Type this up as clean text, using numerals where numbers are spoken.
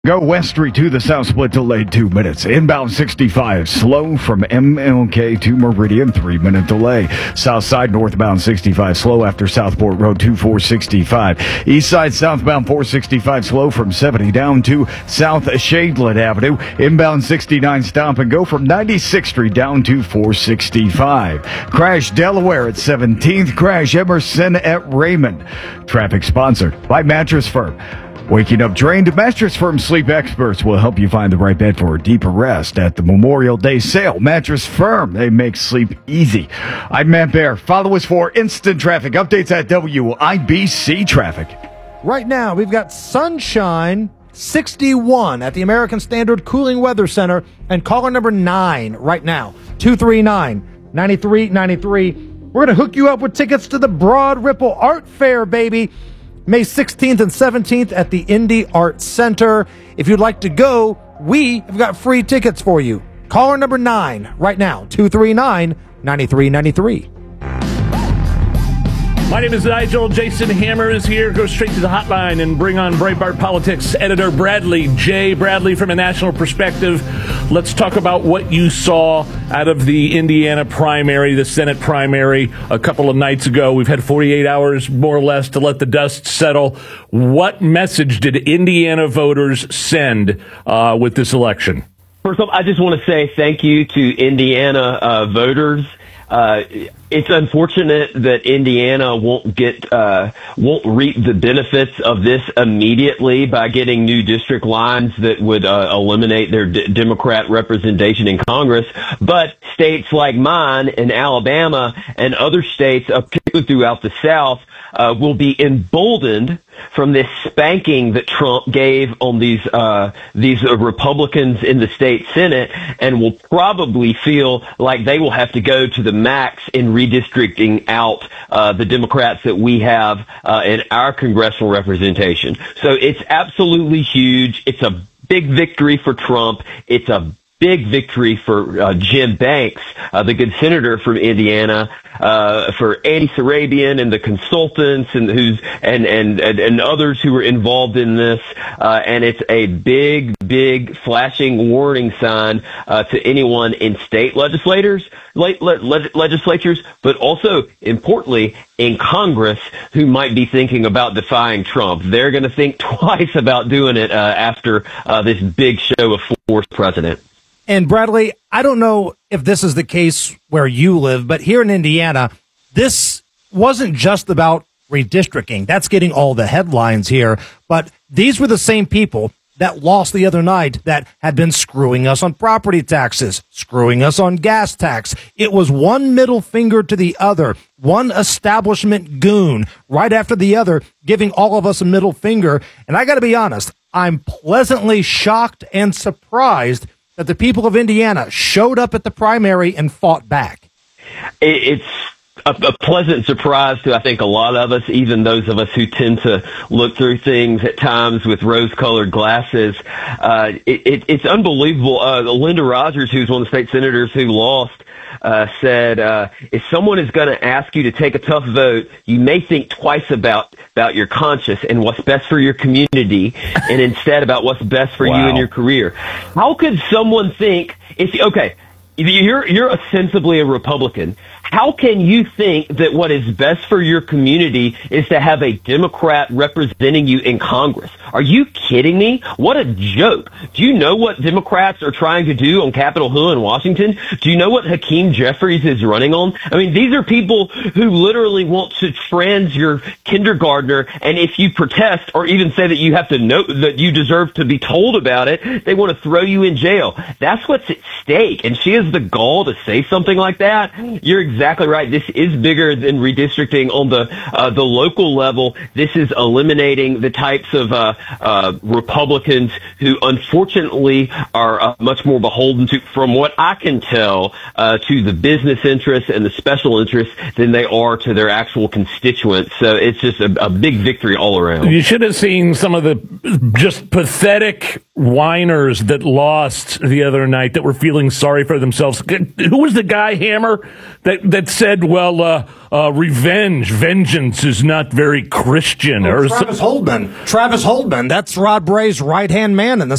Go West Street to the South Split, delayed 2 minutes. Inbound 65, slow from MLK to Meridian, 3-minute delay. South side northbound 65, slow after Southport Road 2465. East side southbound 465, slow from 70 down to South Shadeland Avenue. Inbound 69, stop and go from 96th Street down to 465. Crash Delaware at 17th. Crash Emerson at Raymond. Traffic sponsored by Mattress Firm. Waking up drained, Mattress Firm sleep experts will help you find the right bed for a deeper rest at the Memorial Day sale. Mattress Firm, they make sleep easy. I'm Matt Bear. Follow us for instant traffic updates at WIBC Traffic. Right now, we've got sunshine, 61 at the American Standard Cooling Weather Center, and caller number 9 right now, 239-9393. We're going to hook you up with tickets to the Broad Ripple Art Fair, baby. May 16th and 17th at the Indy Art Center. If you'd like to go, we have got free tickets for you. Caller number 9 right now, 239-9393. My name is Nigel. Jason Hammer is here. Go straight to the hotline and bring on Breitbart Politics editor Bradley J. Bradley, from a national perspective, let's talk about what you saw out of the Indiana primary, the Senate primary, a couple of nights ago. We've had 48 hours, more or less, to let the dust settle. What message did Indiana voters send with this election? First off, I just want to say thank you to Indiana voters. It's unfortunate that Indiana won't reap the benefits of this immediately by getting new district lines that would eliminate their Democrat representation in Congress. But states like mine and Alabama and other states, particularly throughout the South, will be emboldened from this spanking that Trump gave on these Republicans in the state Senate, and will probably feel like they will have to go to the max in redistricting out the Democrats that we have in our congressional representation. So it's absolutely huge. It's a big victory for Trump. It's a big victory for Jim Banks, the good senator from Indiana, for Andy Sarabian and the consultants and others who were involved in this. And it's a big flashing warning sign to anyone in state legislatures, but also importantly in Congress, who might be thinking about defying Trump. They're going to think twice about doing it after this big show of force president. And Bradley, I don't know if this is the case where you live, but here in Indiana, this wasn't just about redistricting. That's getting all the headlines here. But these were the same people that lost the other night that had been screwing us on property taxes, screwing us on gas tax. It was one middle finger to the other, one establishment goon right after the other, giving all of us a middle finger. And I got to be honest, I'm pleasantly shocked and surprised that the people of Indiana showed up at the primary and fought back. It's a pleasant surprise to, I think, a lot of us, even those of us who tend to look through things at times with rose-colored glasses. It's unbelievable. Linda Rogers, who's one of the state senators who lost, said, if someone is going to ask you to take a tough vote, you may think twice about your conscience and what's best for your community, and instead about what's best for you and your career. How could someone think, you're ostensibly a Republican, how can you think that what is best for your community is to have a Democrat representing you in Congress? Are you kidding me? What a joke. Do you know what Democrats are trying to do on Capitol Hill in Washington? Do you know what Hakeem Jeffries is running on? I mean, these are people who literally want to trans your kindergartner, and if you protest or even say that you have to know that you deserve to be told about it, they want to throw you in jail. That's what's at stake, and she has the gall to say something like that. You're exactly right. This is bigger than redistricting on the local level. This is eliminating the types of Republicans who unfortunately are much more beholden to, from what I can tell, to the business interests and the special interests than they are to their actual constituents. So it's just a big victory all around. You should have seen some of the just pathetic whiners that lost the other night that were feeling sorry for themselves. Who was the guy, Hammer, that that said, well, vengeance is not very Christian. Travis Holdman. That's Rod Bray's right-hand man in the